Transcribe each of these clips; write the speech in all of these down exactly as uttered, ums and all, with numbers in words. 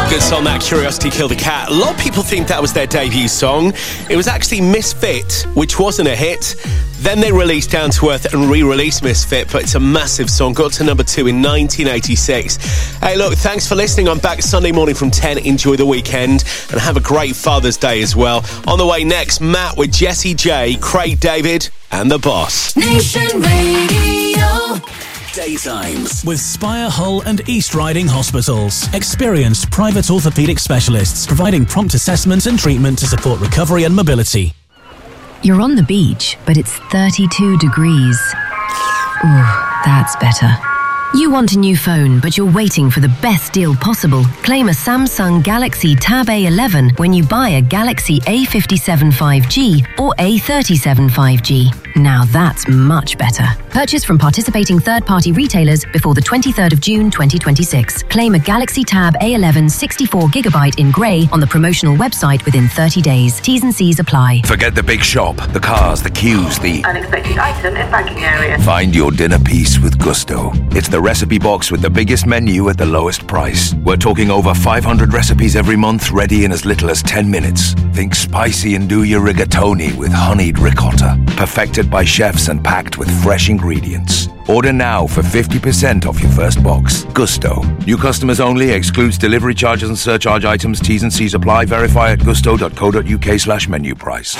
Good song, that. Curiosity Killed the Cat. A lot of people think that was their debut song. It was actually Misfit, which wasn't a hit. Then they released Down to Earth and re-released Misfit, but it's a massive song. Got to number two in nineteen eighty-six. Hey, look, thanks for listening. I'm back Sunday morning from ten. Enjoy the weekend and have a great Father's Day as well. On the way next, Matt with Jessie J, Craig David and The Boss. Nation Radio. Daytimes with Spire, Hull and East Riding Hospitals. Experienced private orthopaedic specialists providing prompt assessment and treatment to support recovery and mobility. You're on the beach, but it's thirty-two degrees. Ooh, that's better. You want a new phone, but you're waiting for the best deal possible. Claim a Samsung Galaxy Tab A eleven when you buy a Galaxy A fifty-seven five G or A thirty-seven five G. Now that's much better. Purchase from participating third-party retailers before the twenty-third of June twenty twenty-six. Claim a Galaxy Tab A eleven sixty-four gigabyte in grey on the promotional website within thirty days. T's and C's apply. Forget the big shop, the cars, the queues, the unexpected item in banking area. Find your dinner piece with Gusto. It's the recipe box with the biggest menu at the lowest price. We're talking over five hundred recipes every month, ready in as little as ten minutes. Think spicy and do your rigatoni with honeyed ricotta. Perfected by chefs and packed with fresh ingredients. Order now for fifty percent off your first box. Gusto. New customers only. Excludes delivery charges and surcharge items. T's and C's apply. Verify at gusto.co.uk slash menu price.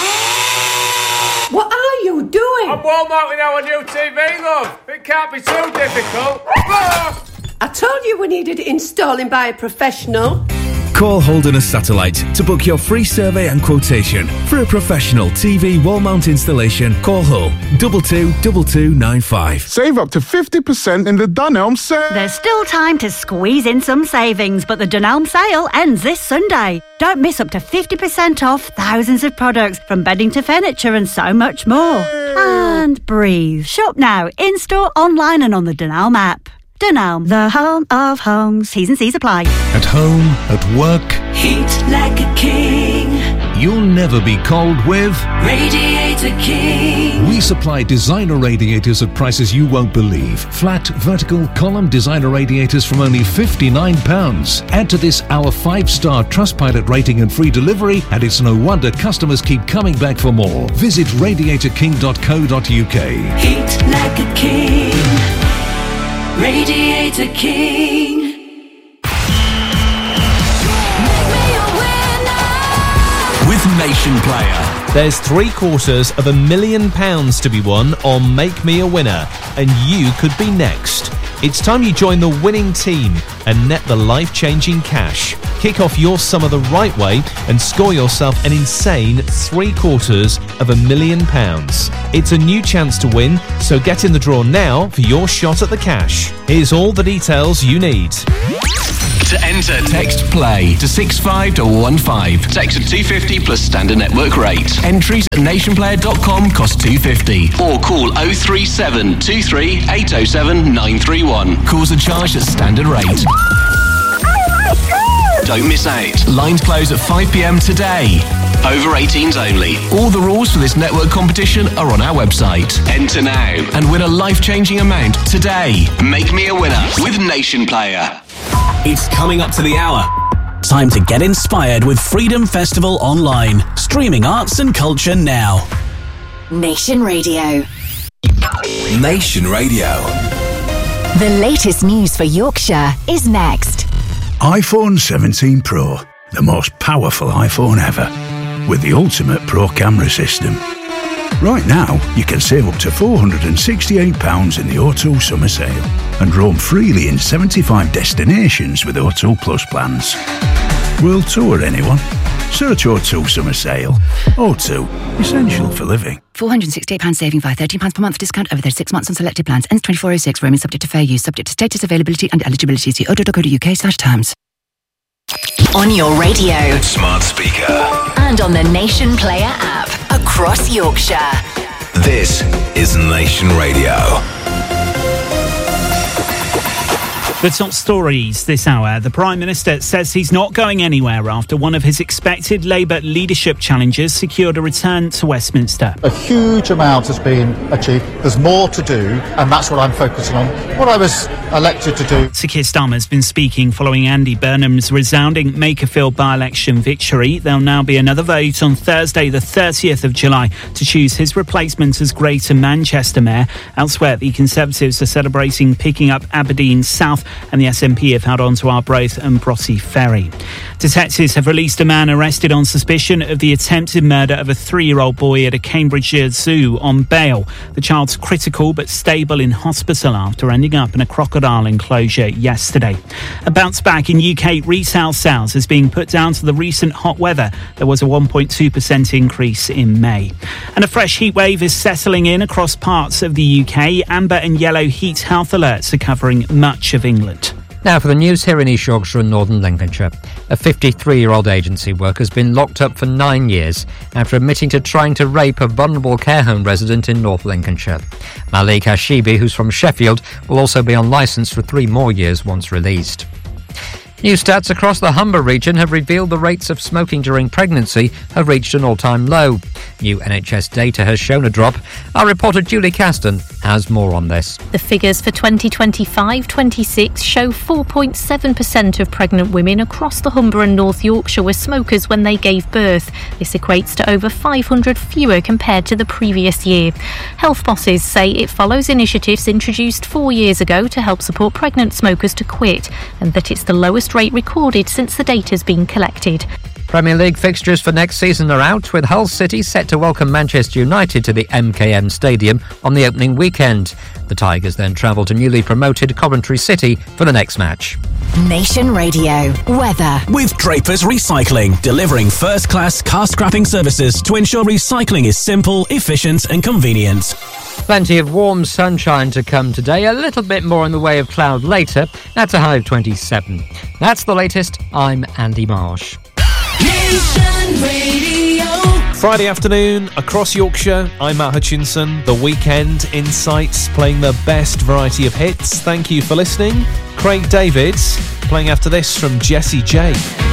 What are you doing? I'm wall mounting our new T V, love. It can't be too difficult. I told you we needed installing by a professional. Call Holderness Satellite to book your free survey and quotation. For a professional T V wall mount installation, call Hull two two two two nine five. Save up to fifty percent in the Dunelm sale. There's still time to squeeze in some savings, but the Dunelm sale ends this Sunday. Don't miss up to fifty percent off thousands of products, from bedding to furniture and so much more. And breathe. Shop now, in-store, online and on the Dunelm app. Dunelm, the home of homes. T's and C's apply. At home, at work, Heat like a king. You'll never be cold with Radiator King. We supply designer radiators at prices you won't believe. Flat, vertical, column designer radiators from only fifty-nine pounds. Add to this our five-star Trustpilot rating and free delivery, and it's no wonder customers keep coming back for more. Visit radiator king dot co dot uk. Heat like a king. Radiator King. With Nation Player, there's three quarters of a million pounds to be won on Make Me a Winner, and you could be next. It's time you join the winning team and net the life-changing cash. Kick off your summer the right way and score yourself an insane three quarters of a million pounds. It's a new chance to win, so get in the draw now for your shot at the cash. Here's all the details you need. To enter, text PLAY to six five one one five. Text at two fifty plus standard network rate. Entries at nationplayer dot com cost two fifty. Or call oh three seven two three eight oh seven nine three one. Calls are charged at standard rate. Don't miss out. Lines close at five p.m. today. Over eighteens only. All the rules for this network competition are on our website. Enter now and win a life-changing amount today. Make me a winner with Nation Player. It's coming up to the hour. Time to get inspired with Freedom Festival Online. Streaming arts and culture now. Nation Radio. Nation Radio. The latest news for Yorkshire is next. iPhone seventeen Pro, the most powerful iPhone ever, with the ultimate Pro camera system. Right now, you can save up to four hundred sixty-eight pounds in the O two summer sale and roam freely in seventy-five destinations with O two Plus plans. World tour, anyone? Search O two summer sale. O two, essential for living. four hundred sixty-eight pounds saving via thirteen pounds per month discount over thirty-six months on selected plans. Ends twenty-four oh six. Roaming subject to fair use. Subject to status, availability and eligibility. See o two dot co dot uk slash terms. On your radio. Smart speaker. And on the Nation Player app. Across Yorkshire. This is Nation Radio. The top stories this hour. The Prime Minister says he's not going anywhere after one of his expected Labour leadership challenges secured a return to Westminster. A huge amount has been achieved. There's more to do, and that's what I'm focusing on. What I was elected to do. Sir Keir Starmer's been speaking following Andy Burnham's resounding Makerfield by-election victory. There'll now be another vote on Thursday, the thirtieth of July, to choose his replacement as Greater Manchester Mayor. Elsewhere, the Conservatives are celebrating picking up Aberdeen South, and the S N P have held on to Arbroath and Broughty Ferry. Detectives have released a man arrested on suspicion of the attempted murder of a three-year-old boy at a Cambridgeshire zoo on bail. The child's critical but stable in hospital after ending up in a crocodile enclosure yesterday. A bounce back in U K retail sales is being put down to the recent hot weather. There was a one point two percent increase in May. And a fresh heat wave is settling in across parts of the U K. Amber and yellow heat health alerts are covering much of England. Now for the news here in East Yorkshire and Northern Lincolnshire. A fifty-three-year-old agency worker has been locked up for nine years after admitting to trying to rape a vulnerable care home resident in North Lincolnshire. Malik Hashibi, who's from Sheffield, will also be on licence for three more years once released. New stats across the Humber region have revealed the rates of smoking during pregnancy have reached an all-time low. New N H S data has shown a drop. Our reporter Julie Caston has more on this. The figures for twenty twenty-five twenty-six show four point seven percent of pregnant women across the Humber and North Yorkshire were smokers when they gave birth. This equates to over five hundred fewer compared to the previous year. Health bosses say it follows initiatives introduced four years ago to help support pregnant smokers to quit, and that it's the lowest rate recorded since the data's been collected. Premier League fixtures for next season are out, with Hull City set to welcome Manchester United to the M K M Stadium on the opening weekend. The Tigers then travel to newly promoted Coventry City for the next match. Nation Radio weather. With Draper's Recycling, delivering first-class car scrapping services to ensure recycling is simple, efficient and convenient. Plenty of warm sunshine to come today, a little bit more in the way of cloud later. That's a high of twenty-seven. That's the latest. I'm Andy Marsh. Nation Radio. Friday afternoon across Yorkshire. I'm Matt Hutchinson. The Weekend Insights, playing the best variety of hits. Thank you for listening. Craig Davids playing after this from Jessie J.